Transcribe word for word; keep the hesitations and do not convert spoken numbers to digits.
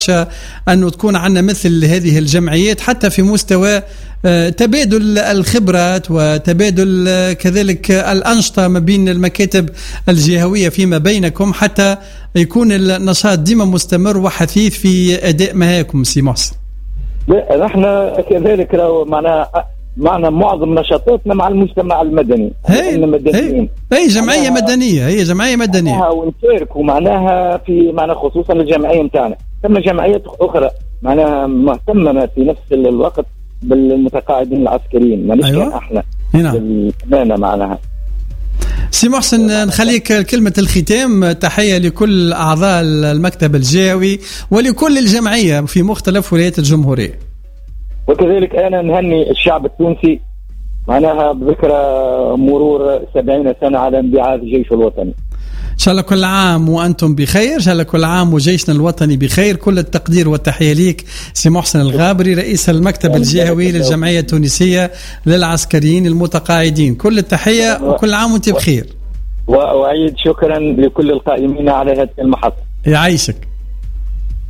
أنه تكون عندنا مثل هذه الجمعيات حتى في مستوى تبادل الخبرات وتبادل كذلك الأنشطة ما بين المكاتب الجهوية فيما بينكم، حتى يكون النشاط ديما مستمر وحثيث في أداء مهامكم سي محسن. نحن كذلك معنا معنا معظم نشاطاتنا مع المجتمع المدني. هي, هي, هي جمعية مدنية، هي جمعية مدنية ونشاركوا معناها في معنا خصوصا الجمعية متاعنا. ثم جمعيات أخرى معناها مهتمة في نفس الوقت بالمتقاعدين العسكريين، مانيش أيوة. احنا بالأمانة معناها. سي محسن نخليك كلمة الختام، تحية لكل أعضاء المكتب الجهوي ولكل الجمعية في مختلف ولايات الجمهورية. وكذلك أنا نهني الشعب التونسي معناها بذكرى مرور سبعين سنة على انبعاث الجيش الوطني. إن شاء الله كل عام وأنتم بخير، إن شاء الله كل عام وجيشنا الوطني بخير. كل التقدير والتحية ليك سي محسن الغابري رئيس المكتب الجهوي للجمعية التونسية للعسكريين المتقاعدين. كل التحية وكل عام وأنت بخير. وأعيد شكرا لكل القائمين على هذه المحطة. يعيشك.